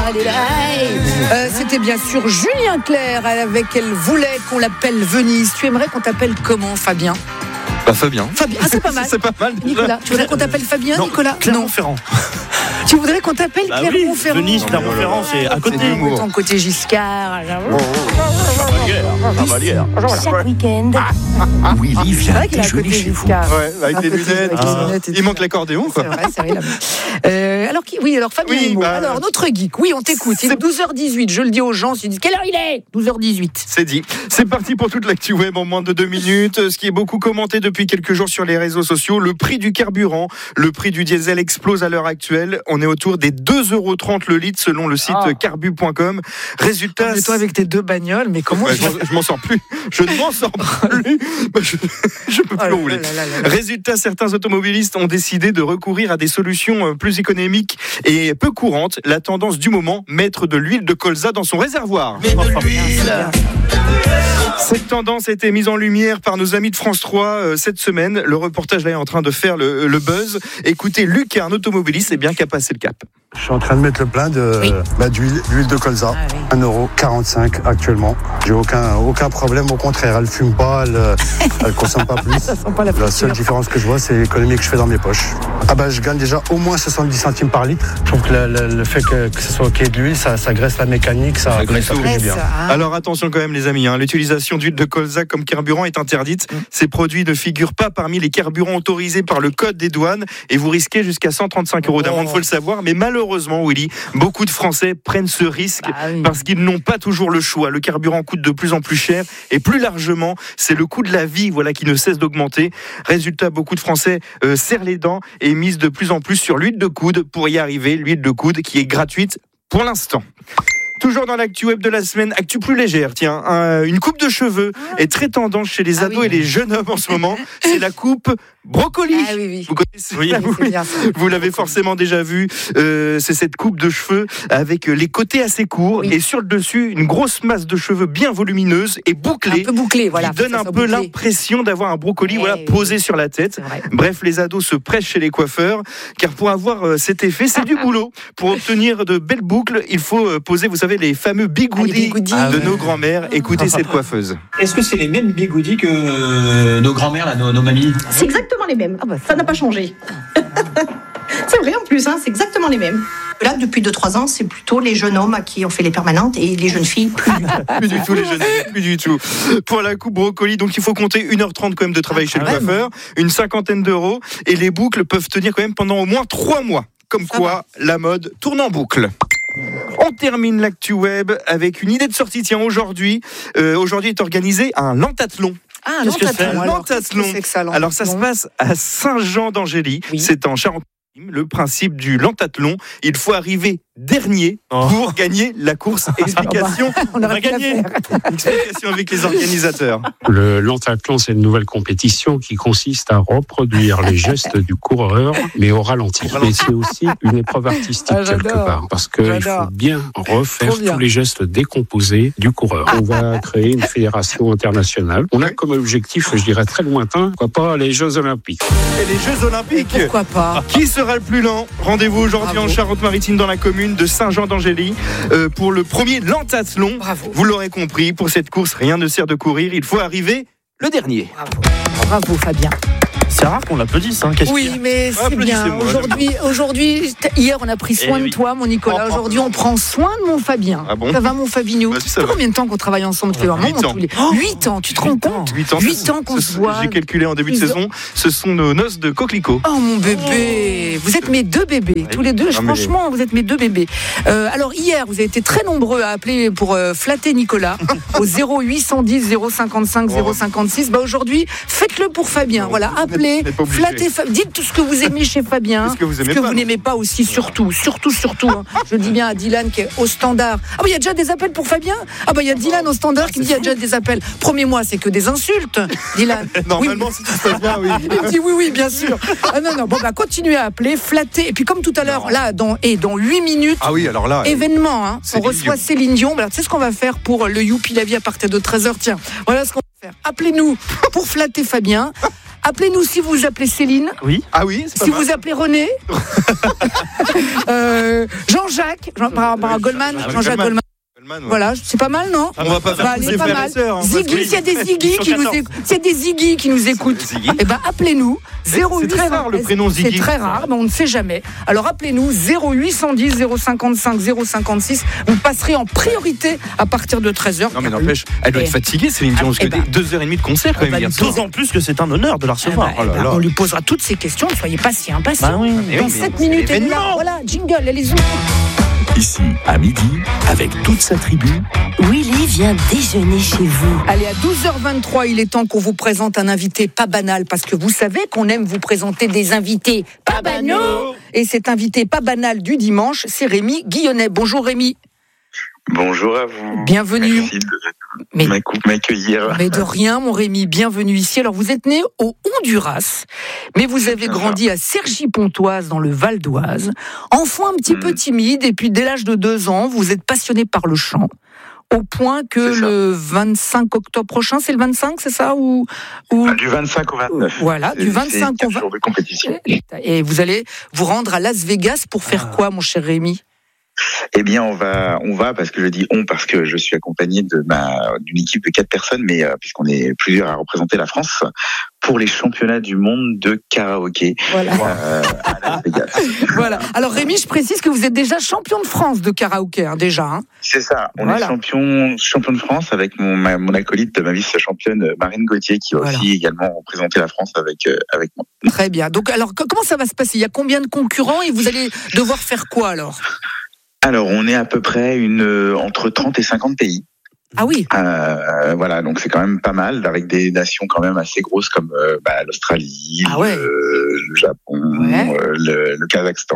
C'était bien sûr Julien Clerc avec Elle voulait qu'on l'appelle Venise. Tu aimerais qu'on t'appelle comment, Fabien? Fabien. Ah, c'est pas mal. C'est pas mal. Nicolas, tu voudrais qu'on t'appelle Fabien, non, Nicolas? Clermont-Ferrand. Tu voudrais qu'on t'appelle Clermont-Ferrand? Venise, Clermont-Ferrand, c'est à côté. Ton côté Giscard. Chaque week-end. Willy C'est vient vrai qu'il est à côté déjeuner chez vous. Giscard. Ouais, avec les lunettes. Et Il manque l'accordéon, quoi. C'est vrai, alors Fabien Oui, Imo. bah, Alors, notre geek, oui, on t'écoute. Il est 12h18, je le dis aux gens, ils disent quelle heure il est? 12h18. C'est dit. C'est parti pour toute l'actu web en moins de 2 minutes. Ce qui est beaucoup commenté depuis quelques jours sur les réseaux sociaux, le prix du carburant, le prix du diesel explose à l'heure actuelle. On est autour des 2,30 € le litre selon le site carbu.com. Résultat... Mais toi avec tes deux bagnoles, mais comment... je m'en sors plus. Je ne m'en sors plus. Je peux plus rouler. Résultat, certains automobilistes ont décidé de recourir à des solutions plus économiques et peu courantes. La tendance du moment, mettre de l'huile de colza dans son réservoir. Cette tendance a été mise en lumière par nos amis de France 3 cette semaine. Le reportage là est en train de faire le buzz. Écoutez, Lucas, un automobiliste, qui a passé le cap. Je suis en train de mettre le plein d'huile de colza. 1,45 € actuellement. J'ai aucun problème, au contraire, elle fume pas, elle consomme pas plus. Ça sent pas la seule différence que je vois, c'est l'économie que je fais dans mes poches. Je gagne déjà au moins 70 centimes par litre. Je trouve que le fait que ce soit qu'il y ait de l'huile, ça graisse la mécanique, ça fait du bien. Alors attention quand même les amis, l'utilisation d'huile de colza comme carburant est interdite. Ces produits ne figurent pas parmi les carburants autorisés par le code des douanes et vous risquez jusqu'à 135 € d'amende, il faut le savoir. Mais malheureusement, Willy, beaucoup de Français prennent ce risque parce qu'ils n'ont pas toujours le choix. Le carburant coûte de plus en plus cher et plus largement, c'est le coût de la vie qui ne cesse d'augmenter. Résultat, beaucoup de Français serrent les dents et misent de plus en plus sur l'huile de coude pour y arriver. L'huile de coude qui est gratuite pour l'instant. Toujours dans l'actu web de la semaine, actu plus légère, une coupe de cheveux est très tendance chez les ados et les jeunes hommes en ce moment. C'est la coupe brocoli. Oui. Vous connaissez? Vous l'avez forcément déjà vu. C'est cette coupe de cheveux avec les côtés assez courts et sur le dessus une grosse masse de cheveux bien volumineuse et bouclée. Un peu bouclée, voilà. Qui donne un peu l'impression d'avoir un brocoli posé sur la tête. Bref, les ados se pressent chez les coiffeurs car pour avoir cet effet, c'est du boulot. Pour obtenir de belles boucles, il faut poser, vous savez, les fameux bigoudis de nos grands-mères. Écoutez cette coiffeuse. Est-ce que c'est les mêmes bigoudis que nos grands-mères, là, nos mamies? C'est exactement les mêmes. Ça n'a pas changé. C'est vrai en plus, c'est exactement les mêmes. Là, depuis 2-3 ans, c'est plutôt les jeunes hommes à qui on fait les permanentes et les jeunes filles, plus du tout. Les jeunes filles, plus du tout. Pour la coupe brocoli, donc il faut compter 1h30 quand même de travail chez le coiffeur, une cinquantaine d'euros et les boucles peuvent tenir quand même pendant au moins 3 mois. Comme quoi, la mode tourne en boucle. On termine l'actu web avec une idée de sortie. Aujourd'hui est organisé un lentathlon. Lentathlon. Alors ça se passe à Saint-Jean-d'Angély. C'est en Charente. Le principe du lentathlon, il faut arriver dernier pour gagner la course. Explication, on va gagner. Explication avec les organisateurs. Le lentathlon, c'est une nouvelle compétition qui consiste à reproduire les gestes du coureur, mais au ralenti. Mais c'est aussi une épreuve artistique quelque part, parce qu'il faut bien refaire tous les gestes décomposés du coureur. On va créer une fédération internationale. On a comme objectif, je dirais très lointain, pourquoi pas les Jeux Olympiques. Et les Jeux Olympiques, pourquoi pas? Qui sera le plus lent? Rendez-vous aujourd'hui en Charente-Maritime dans la commune de Saint-Jean-d'Angély pour le premier lentathlon. Vous l'aurez compris, pour cette course, rien ne sert de courir, il faut arriver le dernier. Bravo Fabien. C'est rare qu'on l'applaudisse, Oui, mais c'est bien. Aujourd'hui, hier, on a pris soin de toi, mon Nicolas. Aujourd'hui, on prend soin de mon Fabien. Ça va, mon Fabinho? Ça fait combien de temps qu'on travaille ensemble? 8 ans. 8 ans, tu te rends compte? 8 ans qu'on se voit. J'ai calculé en début de saison, ce sont nos noces de coquelicot. Oh, mon bébé. Vous êtes mes deux bébés, tous les deux. Franchement, vous êtes mes deux bébés. Alors, hier, vous avez été très nombreux à appeler pour flatter Nicolas au 0810 055 056. Aujourd'hui, faites-le pour Fabien. Voilà, appelez. Flattez, dites tout ce que vous aimez chez Fabien, ce que vous n'aimez pas aussi, surtout. Je dis bien à Dylan qui est au standard. Il y a déjà des appels pour Fabien? Il y a Dylan au standard qui me dit il y a déjà des appels. Promets-moi, c'est que des insultes, Dylan. Normalement, si tout se passe bien, oui. Il me dit oui, bien sûr. Non. Continuez à appeler, flatter. Et puis comme tout à l'heure, là, dans 8 minutes, alors là, événement, on reçoit Céline Dion. Tu sais ce qu'on va faire pour le Youpi la vie à partir de 13h? Tiens, voilà ce qu'on va faire. Appelez-nous pour flatter Fabien. Appelez-nous si vous vous appelez Céline. Oui. Ah oui, c'est pas Si mal. vous appelez René. Jean-Jacques. Goldman. Jean-Jacques Goldman. Voilà, c'est pas mal, non? On va pas faire c'est pas frères mal. et sœurs, hein, Ziggy, s'il y a des Ziggy qui nous écoutent, s'il y a des Ziggy qui nous écoutent, eh ben appelez-nous. 0800. C'est très rare le prénom Ziggy. C'est très rare, mais on ne sait jamais. Alors appelez-nous 0810 055 056. Vous passerez en priorité à partir de 13h. Non mais n'empêche, elle doit être fatiguée, Céline Dion, parce que 2h30 de concert quand même hier soir. D'autant plus que c'est un honneur de la recevoir. On lui posera toutes ces questions, ne soyez pas si impatients. Dans 7 minutes, elle est là. Voilà, jingle, allez-y. Ici, à midi, avec toute sa tribu, Willy vient déjeuner chez vous. Allez, à 12h23, il est temps qu'on vous présente un invité pas banal, parce que vous savez qu'on aime vous présenter des invités pas banaux. Et cet invité pas banal du dimanche, c'est Rémi Guillonnet. Bonjour Rémi. Bonjour à vous. Bienvenue. Merci de m'accueillir. Mais de rien, mon Rémi, bienvenue ici. Alors, vous êtes né au Honduras, mais vous avez grandi à Cergy-Pontoise, dans le Val d'Oise. Enfant un petit peu timide, et puis dès l'âge de 2 ans, vous êtes passionné par le chant. Au point que le 25 octobre prochain, c'est le 25, c'est ça ou... Du 25 au 29. Voilà, du 25 au 29. Jours de compétition. Et vous allez vous rendre à Las Vegas pour faire quoi, mon cher Rémi ? Eh bien, on va parce que je dis on parce que je suis accompagné d'une équipe de 4 personnes, mais puisqu'on est plusieurs à représenter la France pour les championnats du monde de karaoké à Las Vegas. Voilà. Alors Rémi, je précise que vous êtes déjà champion de France de karaoké, déjà. Hein. C'est ça. On est champion de France avec mon acolyte, ma vice-championne Marine Gauthier, qui va aussi également représenter la France avec moi. Très bien. Donc, alors, comment ça va se passer ? Il y a combien de concurrents et vous allez devoir faire quoi alors ? Alors, on est à peu près entre 30 et 50 pays. Ah oui. Voilà, donc c'est quand même pas mal, avec des nations quand même assez grosses comme l'Australie, le Japon, le Kazakhstan,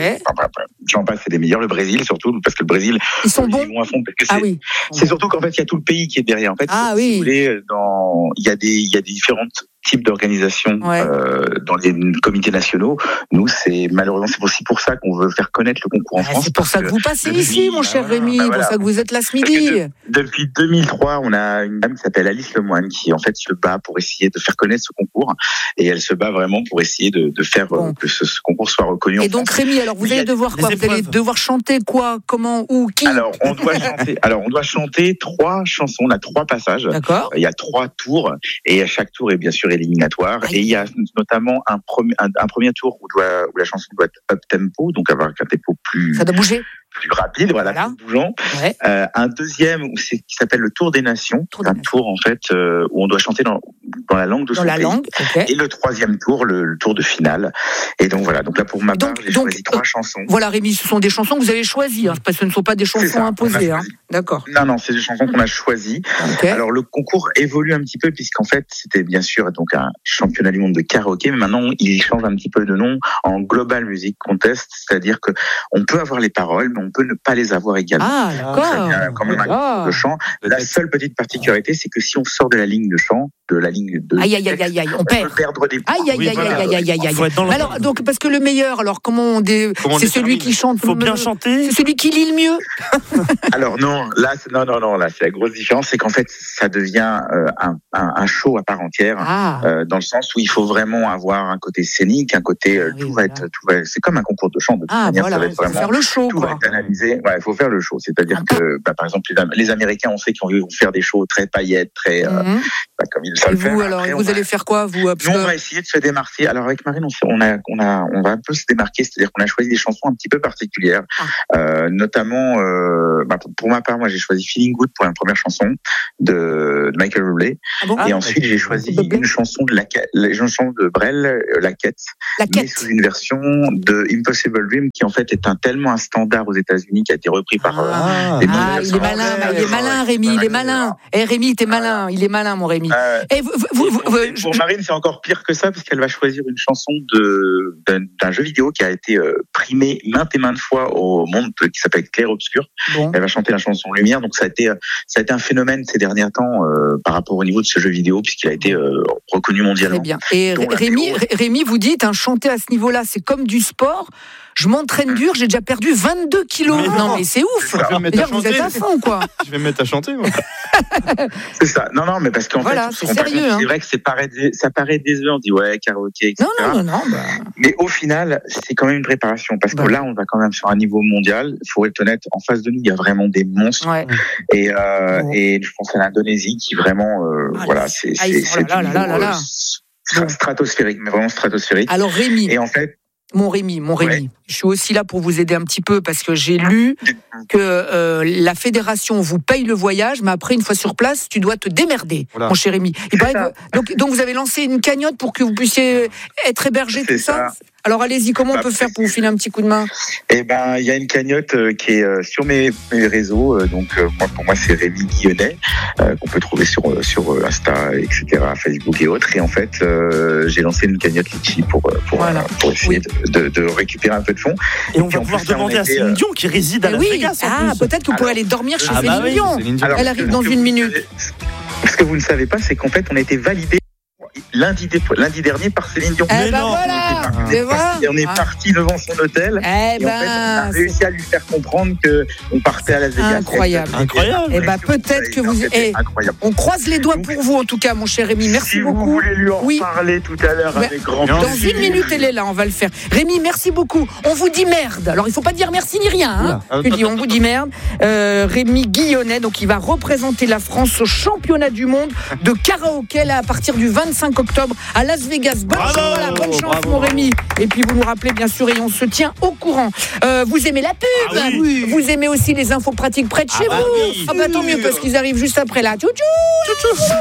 j'en passe, c'est des meilleurs, le Brésil surtout, parce que le Brésil, ils sont bons à fond, parce que c'est surtout qu'en fait il y a tout le pays qui est derrière. En fait, si vous voulez, il y a des différentes types d'organisations dans les comités nationaux. Nous, c'est aussi pour ça qu'on veut faire connaître le concours en France. C'est pour ça que vous passez ici, mon cher Rémi, pour ça que vous êtes là ce midi. Depuis 2003, on a une dame qui s'appelle Alice Lemoine qui en fait se bat pour essayer de faire connaître ce concours, et elle se bat vraiment pour essayer de faire que ce concours soit reconnu. Et donc Rémi, alors vous allez devoir quoi ? Vous allez devoir chanter quoi ? Comment ? Où ? Qui ? Alors on doit chanter 3 chansons. On a 3 passages. D'accord. Il y a 3 tours, et à chaque tour est bien sûr éliminatoire. Et il y a notamment un premier tour où la chanson doit être up tempo, donc avoir un tempo plus. Ça doit bouger. Plus rapide, voilà. Plus bougeant. Ouais. Un deuxième qui s'appelle le Tour des Nations, un tour en fait où on doit chanter dans la langue de son pays. Et le 3e tour, le tour de finale. Et donc voilà. Donc là pour ma part, j'ai choisi 3 chansons. Voilà Rémi, ce sont des chansons que vous avez choisies, parce que ce ne sont pas des chansons imposées. Hein. D'accord. Non, c'est des chansons qu'on a choisies. Okay. Alors le concours évolue un petit peu puisqu'en fait c'était bien sûr donc un championnat du monde de karaoké, mais maintenant il change un petit peu de nom en Global Music Contest, c'est-à-dire que on peut avoir les paroles, mais on peut ne pas les avoir également. Ah, d'accord. Il y a quand même un concours de chant. La seule petite particularité, c'est que si on sort de la ligne de chant, aïe, on peut perdre des points. Aïe. Alors, donc, parce que le meilleur, alors c'est celui qui chante. Faut bien chanter. C'est celui qui lit le mieux. Alors non, là c'est la grosse différence, c'est qu'en fait ça devient un show à part entière, dans le sens où il faut vraiment avoir un côté scénique, un côté c'est comme un concours de chant de toute manière, ça va être vraiment faire le show. Tout va être analysé. Il faut faire le show, c'est-à-dire que par exemple les Américains, on sait qu'ils vont faire des shows très paillettes, très comme ils savent faire. Vous alors, vous allez faire quoi vous? Nous on va essayer de se démarquer. Alors avec Marine, on va un peu se démarquer, c'est-à-dire qu'on a choisi des chansons un petit peu particulières, notamment pour ma part, moi j'ai choisi Feeling Good pour la première chanson de Michael Bublé, et ensuite j'ai choisi une chanson de Brel, La Quête, mais sous une version de Impossible Dream qui en fait est tellement un standard aux États-Unis qui a été repris par il est malin, Rémi, il est malin. Rémi, t'es malin, il est malin, mon Rémi. Pour Marine, c'est encore pire que ça parce qu'elle va choisir une chanson d'un jeu vidéo qui a été primé maintes et maintes fois au monde, qui s'appelle Clair Obscur. Elle va chanter la chanson Lumière, donc ça a été un phénomène ces derniers temps par rapport au niveau de ce jeu vidéo puisqu'il a été reconnu mondialement. Très bien. Et Rémi, vous dites, chanter à ce niveau-là, c'est comme du sport. Je m'entraîne dur, j'ai déjà perdu 22 kilos. Mais c'est ouf. D'ailleurs, vous êtes à fond, quoi. Je vais me mettre à chanter, moi. C'est ça. Non, mais parce qu'en voilà, fait, c'est sérieux. C'est vrai que ça paraît décevant. On dit ouais, karaoké, etc. Non. Mais au final, c'est quand même une préparation parce que là, on va quand même sur un niveau mondial. Il faut être honnête. En face de nous, il y a vraiment des monstres. Ouais. Et je pense à l'Indonésie qui vraiment, c'est stratosphérique, mais vraiment stratosphérique. Alors Rémi. Et en fait. Mon Rémi, je suis aussi là pour vous aider un petit peu parce que j'ai lu que la fédération vous paye le voyage, mais après, une fois sur place, tu dois te démerder, mon cher Rémi. Donc vous avez lancé une cagnotte pour que vous puissiez être hébergé, tout ça. Alors allez-y, comment on peut faire pour vous filer un petit coup de main? Eh ben, il y a une cagnotte qui est sur mes réseaux. Donc pour moi, c'est Rémi Guillonnet qu'on peut trouver sur Insta, etc., Facebook et autres. Et en fait, j'ai lancé une cagnotte Litchi pour essayer de récupérer un peu de fonds. Et on va pouvoir demander à Céline Dion qui réside à Las Vegas. Peut-être que vous pourrez aller dormir chez Céline Dion. Elle arrive dans une minute. Ce que vous ne savez pas, c'est qu'en fait, on a été validé lundi dernier par Céline Dion. On est parti devant son hôtel. Et en fait, on a réussi à lui faire comprendre qu'on partait à Las Vegas. Incroyable. Peut-être que vous. On croise les doigts pour vous, en tout cas, mon cher Rémi. Merci beaucoup. Si vous voulez lui en parler tout à l'heure avec grand plaisir. Dans une minute, elle est là, on va le faire. Rémi, merci beaucoup. On vous dit merde. Alors, il ne faut pas dire merci ni rien. On vous dit merde. Rémi Guillonnet, donc il va représenter la France au championnat du monde de karaoké là, à partir du 25 octobre à Las Vegas. Bonne chance, mon Rémi. Et puis vous nous rappelez bien sûr et on se tient au courant. Vous aimez la pub, vous aimez aussi les infos pratiques près de chez vous. Tant mieux parce qu'ils arrivent juste après là. Tchou tchou.